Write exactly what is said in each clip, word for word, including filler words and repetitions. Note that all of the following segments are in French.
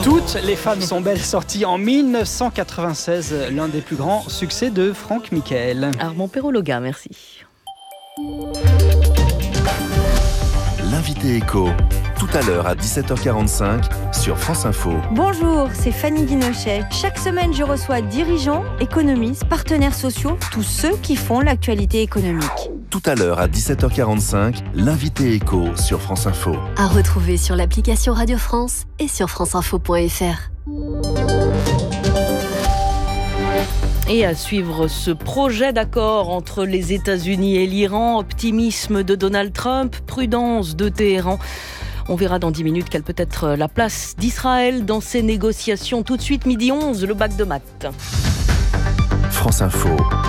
Toutes les femmes sont belles, sorti en dix-neuf cent quatre-vingt-seize, l'un des plus grands succès de Franck Michael. Armand Perrologa, merci. L'invité écho, tout à l'heure à dix-sept heures quarante-cinq sur France Info. Bonjour, c'est Fanny Guinochet. Chaque semaine, je reçois dirigeants, économistes, partenaires sociaux, tous ceux qui font l'actualité économique. Tout à l'heure à dix-sept heures quarante-cinq, l'invité écho sur France Info. À retrouver sur l'application Radio France et sur franceinfo point f r. Et à suivre ce projet d'accord entre les États-Unis et l'Iran, optimisme de Donald Trump, prudence de Téhéran. On verra dans dix minutes quelle peut être la place d'Israël dans ces négociations. Tout de suite, midi onze, le bac de maths. France Info,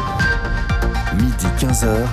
midi quinze heures,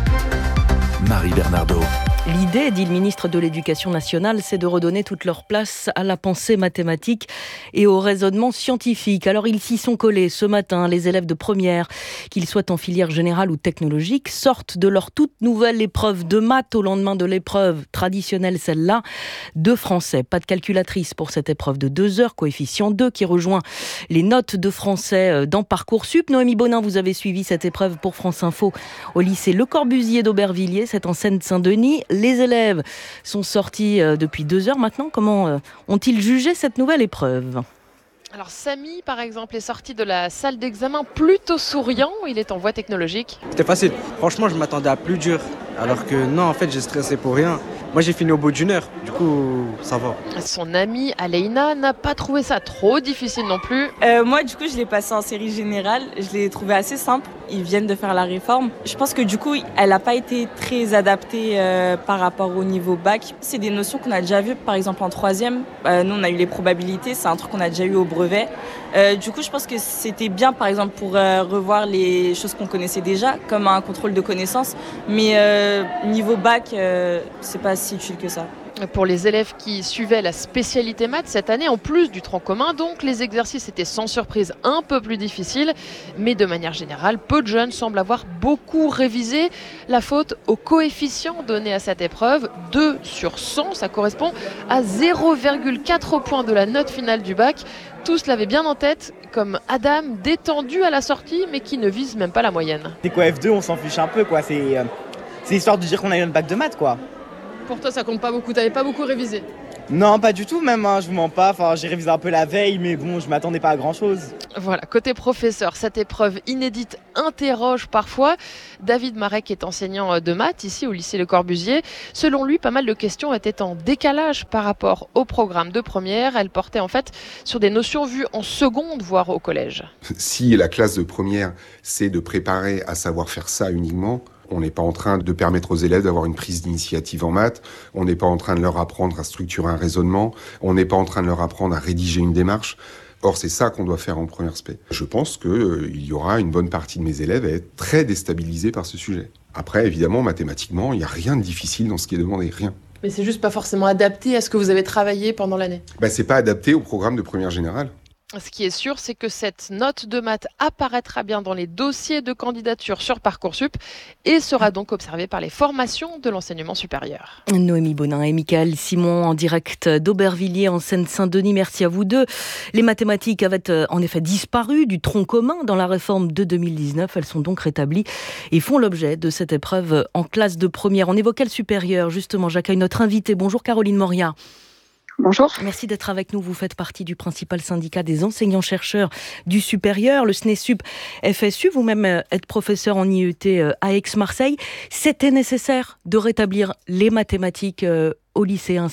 Marie Bernardo. L'idée, dit le ministre de l'Éducation nationale, c'est de redonner toute leur place à la pensée mathématique et au raisonnement scientifique. Alors ils s'y sont collés ce matin. Les élèves de première, qu'ils soient en filière générale ou technologique, sortent de leur toute nouvelle épreuve de maths au lendemain de l'épreuve traditionnelle, celle-là, de français. Pas de calculatrice pour cette épreuve de deux heures, coefficient deux, qui rejoint les notes de français dans Parcoursup. Noémie Bonin, vous avez suivi cette épreuve pour France Info au lycée Le Corbusier d'Aubervilliers, c'est en Seine-Saint-Denis. Les élèves sont sortis depuis deux heures maintenant. Comment ont-ils jugé cette nouvelle épreuve ? Alors Samy, par exemple, est sorti de la salle d'examen plutôt souriant. Il est en voie technologique. C'était facile. Franchement, je m'attendais à plus dur. Alors que non, en fait, j'ai stressé pour rien. Moi, j'ai fini au bout d'une heure. Du coup, ça va. Son amie Aleina n'a pas trouvé ça trop difficile non plus. Euh, moi, du coup, je l'ai passé en série générale. Je l'ai trouvé assez simple. Ils viennent de faire la réforme. Je pense que du coup, elle n'a pas été très adaptée euh, par rapport au niveau bac. C'est des notions qu'on a déjà vues, par exemple en troisième. Euh, nous, on a eu les probabilités. C'est un truc qu'on a déjà eu au brevet. Euh, du coup, je pense que c'était bien, par exemple, pour euh, revoir les choses qu'on connaissait déjà, comme un contrôle de connaissances. Mais euh, niveau bac, euh, c'est pas si utile que ça. Pour les élèves qui suivaient la spécialité maths cette année, en plus du tronc commun, donc les exercices étaient sans surprise un peu plus difficiles, mais de manière générale, peu de jeunes semblent avoir beaucoup révisé. La faute au coefficient donné à cette épreuve, deux sur cent, ça correspond à zéro virgule quatre points de la note finale du bac. Tous l'avaient bien en tête, comme Adam, détendu à la sortie, mais qui ne vise même pas la moyenne. C'est quoi F deux, on s'en fiche un peu, quoi. C'est, euh, c'est histoire de dire qu'on a eu un bac de maths, quoi. Pour toi, ça compte pas beaucoup, t'avais pas beaucoup révisé? Non, pas du tout même, hein, je vous mens pas. Enfin, j'ai révisé un peu la veille, mais bon, je m'attendais pas à grand chose. Voilà, côté professeur, cette épreuve inédite interroge parfois. David Marek est enseignant de maths ici au lycée Le Corbusier. Selon lui, pas mal de questions étaient en décalage par rapport au programme de première. Elles portaient en fait sur des notions vues en seconde, voire au collège. Si la classe de première, c'est de préparer à savoir faire ça uniquement, on n'est pas en train de permettre aux élèves d'avoir une prise d'initiative en maths, on n'est pas en train de leur apprendre à structurer un raisonnement, on n'est pas en train de leur apprendre à rédiger une démarche. Or, c'est ça qu'on doit faire en première spé. Je pense qu'il euh, y aura une bonne partie de mes élèves à être très déstabilisés par ce sujet. Après, évidemment, mathématiquement, il n'y a rien de difficile dans ce qui est demandé, rien. Mais c'est juste pas forcément adapté à ce que vous avez travaillé pendant l'année. Ben, c'est pas adapté au programme de première générale. Ce qui est sûr, c'est que cette note de maths apparaîtra bien dans les dossiers de candidature sur Parcoursup et sera donc observée par les formations de l'enseignement supérieur. Noémie Bonin et Michael Simon en direct d'Aubervilliers en Seine-Saint-Denis. Merci à vous deux. Les mathématiques avaient en effet disparu du tronc commun dans la réforme de deux mille dix-neuf. Elles sont donc rétablies et font l'objet de cette épreuve en classe de première. On évoquait le supérieur, justement. J'accueille notre invitée. Bonjour Caroline Moria. Bonjour. Merci d'être avec nous. Vous faites partie du principal syndicat des enseignants-chercheurs du supérieur, le SNESUP F S U. Vous-même êtes professeur en I E T à Aix-Marseille. C'était nécessaire de rétablir les mathématiques au lycée ainsi ?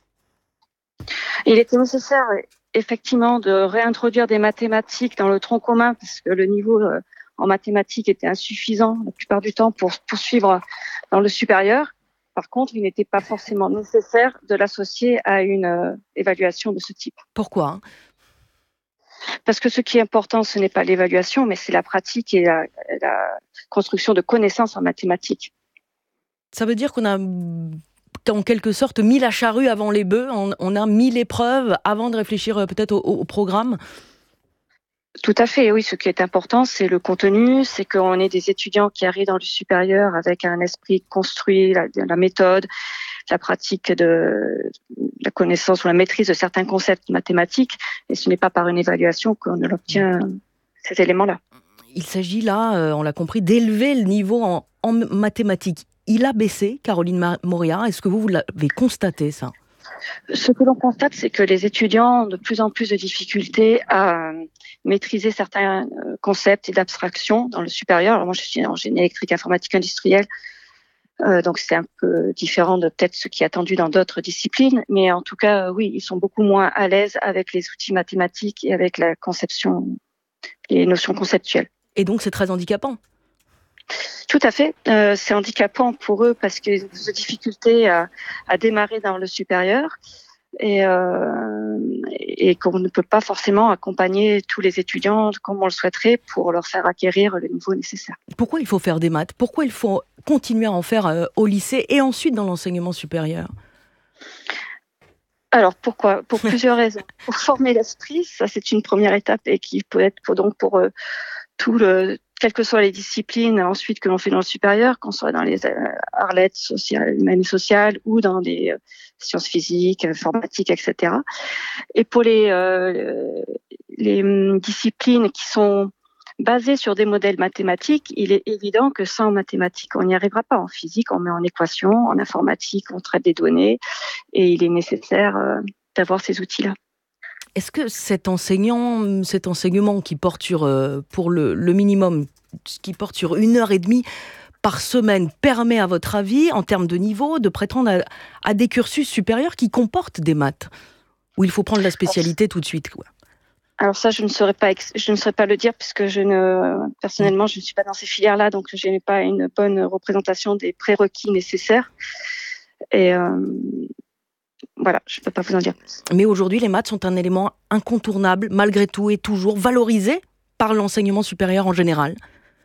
Il était nécessaire, effectivement, de réintroduire des mathématiques dans le tronc commun parce que le niveau en mathématiques était insuffisant la plupart du temps pour poursuivre dans le supérieur. Par contre, il n'était pas forcément nécessaire de l'associer à une euh, évaluation de ce type. Pourquoi ? Parce que ce qui est important, ce n'est pas l'évaluation, mais c'est la pratique et la, la construction de connaissances en mathématiques. Ça veut dire qu'on a, en quelque sorte, mis la charrue avant les bœufs, on, on a mis l'épreuve avant de réfléchir peut-être au, au programme ? Tout à fait, oui. Ce qui est important, c'est le contenu, c'est qu'on ait des étudiants qui arrivent dans le supérieur avec un esprit construit, la, la méthode, la pratique de la connaissance ou la maîtrise de certains concepts mathématiques, et ce n'est pas par une évaluation qu'on obtient ces éléments-là. Il s'agit là, on l'a compris, d'élever le niveau en, en mathématiques. Il a baissé, Caroline Moria. Est-ce que vous, vous l'avez constaté, ça ? Ce que l'on constate, c'est que les étudiants ont de plus en plus de difficultés à maîtriser certains concepts et d'abstraction dans le supérieur. Alors moi, je suis en génie électrique informatique industrielle, euh, donc c'est un peu différent de peut-être ce qui est attendu dans d'autres disciplines. Mais en tout cas, oui, ils sont beaucoup moins à l'aise avec les outils mathématiques et avec la conception, les notions conceptuelles. Et donc, c'est très handicapant. Tout à fait. Euh, c'est handicapant pour eux parce qu'ils ont des difficultés à, à démarrer dans le supérieur et, euh, et qu'on ne peut pas forcément accompagner tous les étudiants comme on le souhaiterait pour leur faire acquérir le niveau nécessaire. Pourquoi il faut faire des maths ? Pourquoi il faut continuer à en faire euh, au lycée et ensuite dans l'enseignement supérieur ? Alors pourquoi ? Pour plusieurs raisons. Pour former l'esprit, ça c'est une première étape et qui peut être pour, donc pour euh, tout le quelles que soient les disciplines ensuite que l'on fait dans le supérieur, qu'on soit dans les euh, arts lettres sociales, humaines et sociales ou dans les euh, sciences physiques, informatiques, et cetera. Et pour les, euh, les disciplines qui sont basées sur des modèles mathématiques, il est évident que sans mathématiques, on n'y arrivera pas. En physique, on met en équation, en informatique, on traite des données et il est nécessaire euh, d'avoir ces outils-là. Est-ce que cet enseignant, cet enseignement qui porte sur, euh, pour le, le minimum, qui porte sur une heure et demie par semaine, permet à votre avis, en termes de niveau, de prétendre à, à des cursus supérieurs qui comportent des maths, où il faut prendre la spécialité tout de suite, quoi? Alors ça, je ne saurais pas, je ne saurais pas le dire puisque je ne, personnellement, je ne suis pas dans ces filières-là, donc je n'ai pas une bonne représentation des prérequis nécessaires. Et euh, voilà, je ne peux pas vous en dire plus. Mais aujourd'hui, les maths sont un élément incontournable, malgré tout, et toujours valorisé par l'enseignement supérieur en général.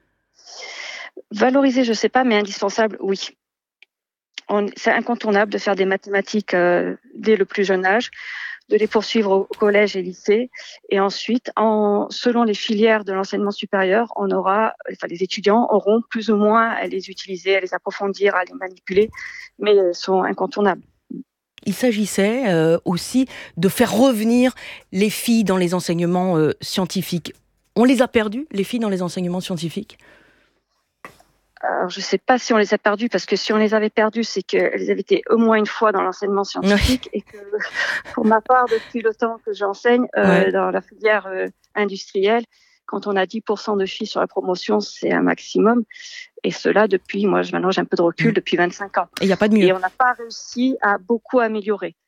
Valorisé, je ne sais pas, mais indispensable, oui. On, c'est incontournable de faire des mathématiques euh, dès le plus jeune âge, de les poursuivre au collège et lycée, et ensuite, en, selon les filières de l'enseignement supérieur, on aura, enfin, les étudiants auront plus ou moins à les utiliser, à les approfondir, à les manipuler, mais elles sont incontournables. Il s'agissait euh, aussi de faire revenir les filles dans les enseignements euh, scientifiques. On les a perdues, les filles, dans les enseignements scientifiques ? Alors, je ne sais pas si on les a perdues, parce que si on les avait perdues, c'est qu'elles avaient été au moins une fois dans l'enseignement scientifique, oui. Et que, pour ma part, depuis le temps que j'enseigne euh, ouais. dans la filière euh, industrielle, quand on a dix pour cent de filles sur la promotion, c'est un maximum. Et cela depuis, moi, maintenant j'ai un peu de recul, mmh. depuis vingt-cinq ans. Et il n'y a pas de mieux. Et on n'a pas réussi à beaucoup améliorer.